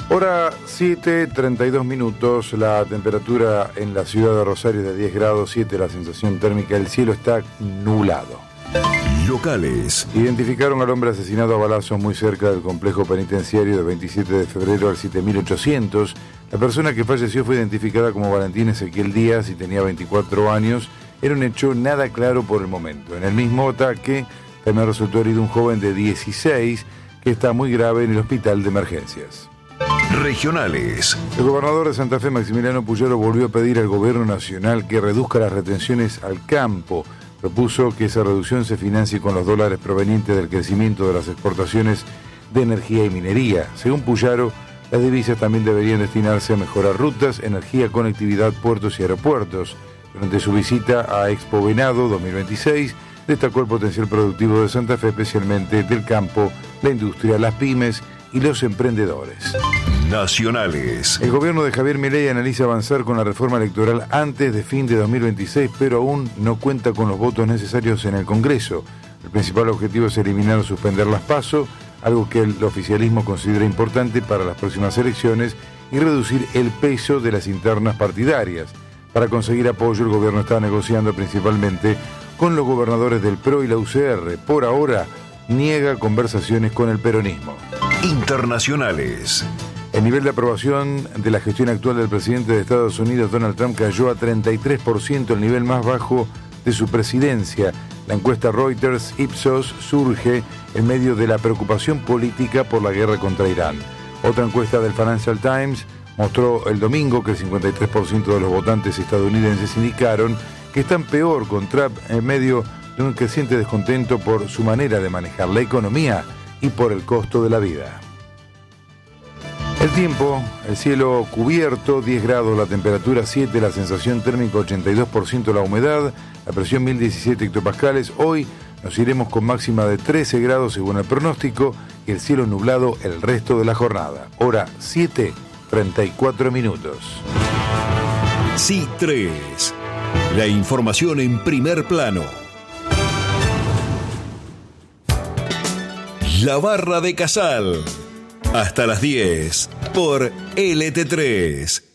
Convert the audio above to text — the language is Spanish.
Hora 7:32 minutos, la temperatura en la ciudad de Rosario es de 10 grados 7, la sensación térmica del cielo está nublado. Locales. Identificaron al hombre asesinado a balazos muy cerca del complejo penitenciario del 27 de febrero al 7800. La persona que falleció fue identificada como Valentín Ezequiel Díaz y tenía 24 años. Era un hecho nada claro por el momento. En el mismo ataque también resultó herido un joven de 16 que está muy grave en el hospital de emergencias. Regionales. El gobernador de Santa Fe, Maximiliano Puyaro, volvió a pedir al gobierno nacional que reduzca las retenciones al campo. Propuso que esa reducción se financie con los dólares provenientes del crecimiento de las exportaciones de energía y minería. Según Puyaro, las divisas también deberían destinarse a mejorar rutas, energía, conectividad, puertos y aeropuertos. Durante su visita a Expo Venado 2026, destacó el potencial productivo de Santa Fe, especialmente del campo, la industria, las pymes y los emprendedores. Nacionales. El gobierno de Javier Milei analiza avanzar con la reforma electoral antes de fin de 2026, pero aún no cuenta con los votos necesarios en el Congreso. El principal objetivo es eliminar o suspender las PASO, algo que el oficialismo considera importante para las próximas elecciones, y reducir el peso de las internas partidarias. Para conseguir apoyo, el gobierno está negociando principalmente con los gobernadores del PRO y la UCR. Por ahora, niega conversaciones con el peronismo. Internacionales. El nivel de aprobación de la gestión actual del presidente de Estados Unidos, Donald Trump, cayó a 33%, el nivel más bajo de su presidencia. La encuesta Reuters Ipsos surge en medio de la preocupación política por la guerra contra Irán. Otra encuesta del Financial Times mostró el domingo que el 53% de los votantes estadounidenses indicaron que están peor con Trump en medio de un creciente descontento por su manera de manejar la economía y por el costo de la vida. El tiempo, el cielo cubierto, 10 grados, la temperatura 7, la sensación térmica 82%, la humedad, la presión 1017 hectopascales. Hoy nos iremos con máxima de 13 grados según el pronóstico y el cielo nublado el resto de la jornada. Hora 7:34 minutos. C3. La información en primer plano. La Barra de Casal. Hasta las 10 por LT3.